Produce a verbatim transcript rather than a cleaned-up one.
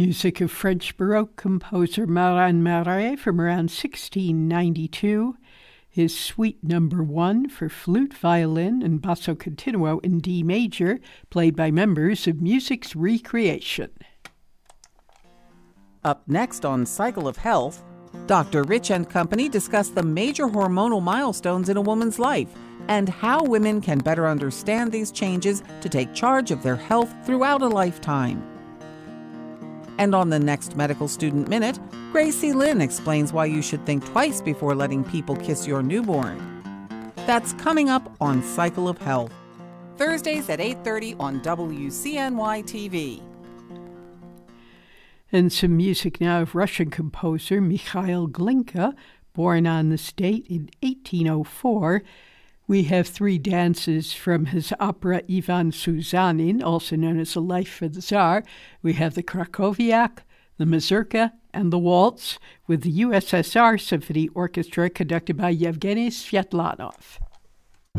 Music of French Baroque composer Marin Marais from around sixteen ninety-two. His Suite Number One for flute, violin, and basso continuo in D major, played by members of Music's Recreation. Up next on Cycle of Health, Doctor Rich and company discuss the major hormonal milestones in a woman's life and how women can better understand these changes to take charge of their health throughout a lifetime. And on the next Medical Student Minute, Gracie Lynn explains why you should think twice before letting people kiss your newborn. That's coming up on Cycle of Health, Thursdays at eight thirty on W C N Y T V. And some music now of Russian composer Mikhail Glinka, born on this date in eighteen oh four. We have three dances from his opera Ivan Suzanin, also known as A Life for the Tsar. We have the Krakowiak, the Mazurka, and the Waltz, with the U S S R Symphony Orchestra conducted by Yevgeny Svetlanov.